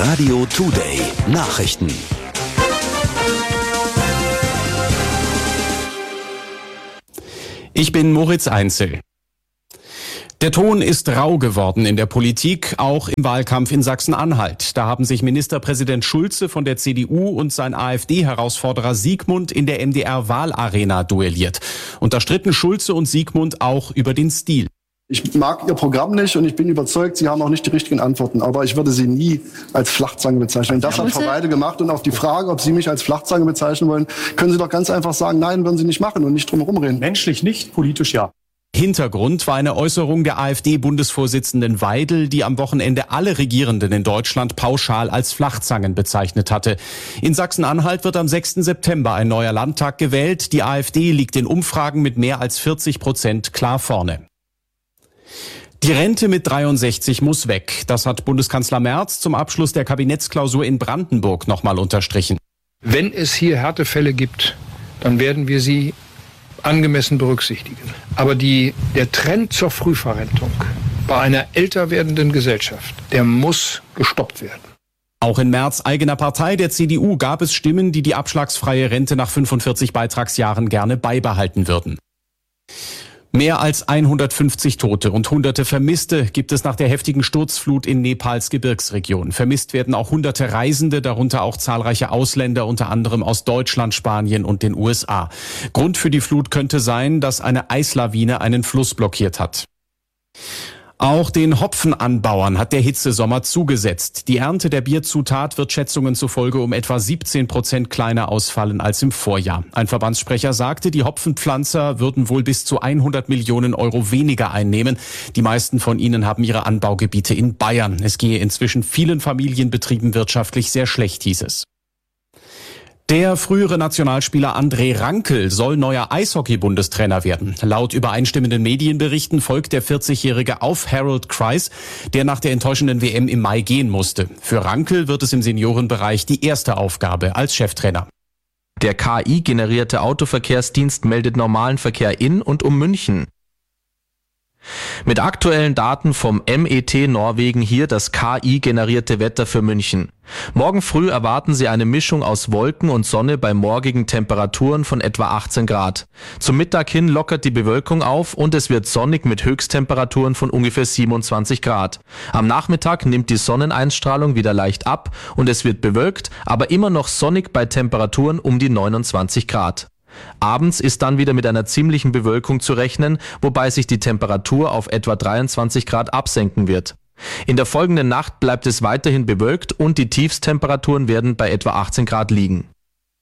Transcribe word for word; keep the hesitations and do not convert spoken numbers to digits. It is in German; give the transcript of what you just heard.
Radio Today Nachrichten. Ich bin Moritz Einzel. Der Ton ist rau geworden in der Politik, auch im Wahlkampf in Sachsen-Anhalt. Da haben sich Ministerpräsident Schulze von der C D U und sein AfD-Herausforderer Siegmund in der M D R-Wahlarena duelliert. Und da stritten Schulze und Siegmund auch über den Stil. Ich mag Ihr Programm nicht und ich bin überzeugt, Sie haben auch nicht die richtigen Antworten. Aber ich würde Sie nie als Flachzange bezeichnen. Das hat Frau Weide gemacht. Und auf die Frage, ob Sie mich als Flachzange bezeichnen wollen, können Sie doch ganz einfach sagen, nein, würden Sie nicht machen und nicht drum herum reden. Menschlich nicht, politisch ja. Hintergrund war eine Äußerung der AfD-Bundesvorsitzenden Weidel, die am Wochenende alle Regierenden in Deutschland pauschal als Flachzangen bezeichnet hatte. In Sachsen-Anhalt wird am sechsten September ein neuer Landtag gewählt. Die AfD liegt in Umfragen mit mehr als vierzig Prozent klar vorne. Die Rente mit dreiundsechzig muss weg. Das hat Bundeskanzler Merz zum Abschluss der Kabinettsklausur in Brandenburg nochmal unterstrichen. Wenn es hier Härtefälle gibt, dann werden wir sie angemessen berücksichtigen. Aber die, der Trend zur Frühverrentung bei einer älter werdenden Gesellschaft, der muss gestoppt werden. Auch in Merz' eigener Partei, der C D U, gab es Stimmen, die die abschlagsfreie Rente nach fünfundvierzig Beitragsjahren gerne beibehalten würden. Mehr als hundertfünfzig Tote und Hunderte Vermisste gibt es nach der heftigen Sturzflut in Nepals Gebirgsregion. Vermisst werden auch hunderte Reisende, darunter auch zahlreiche Ausländer, unter anderem aus Deutschland, Spanien und den U S A. Grund für die Flut könnte sein, dass eine Eislawine einen Fluss blockiert hat. Auch den Hopfenanbauern hat der Hitzesommer zugesetzt. Die Ernte der Bierzutat wird Schätzungen zufolge um etwa siebzehn Prozent kleiner ausfallen als im Vorjahr. Ein Verbandssprecher sagte, die Hopfenpflanzer würden wohl bis zu hundert Millionen Euro weniger einnehmen. Die meisten von ihnen haben ihre Anbaugebiete in Bayern. Es gehe inzwischen vielen Familienbetrieben wirtschaftlich sehr schlecht, hieß es. Der frühere Nationalspieler André Rankel soll neuer Eishockey-Bundestrainer werden. Laut übereinstimmenden Medienberichten folgt der vierzigjährige auf Harold Kreis, der nach der enttäuschenden W M im Mai gehen musste. Für Rankel wird es im Seniorenbereich die erste Aufgabe als Cheftrainer. Der K I-generierte Autoverkehrsdienst meldet normalen Verkehr in und um München. Mit aktuellen Daten vom M E T Norwegen hier das K I-generierte Wetter für München. Morgen früh erwarten Sie eine Mischung aus Wolken und Sonne bei morgigen Temperaturen von etwa achtzehn Grad. Zum Mittag hin lockert die Bewölkung auf und es wird sonnig mit Höchsttemperaturen von ungefähr siebenundzwanzig Grad. Am Nachmittag nimmt die Sonneneinstrahlung wieder leicht ab und es wird bewölkt, aber immer noch sonnig bei Temperaturen um die neunundzwanzig Grad. Abends ist dann wieder mit einer ziemlichen Bewölkung zu rechnen, wobei sich die Temperatur auf etwa dreiundzwanzig Grad absenken wird. In der folgenden Nacht bleibt es weiterhin bewölkt und die Tiefsttemperaturen werden bei etwa achtzehn Grad liegen.